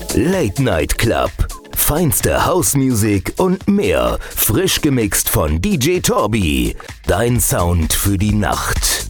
Late Night Club. Feinste House-Music und mehr. Frisch gemixt von DJ Torbi. Dein Sound für die Nacht.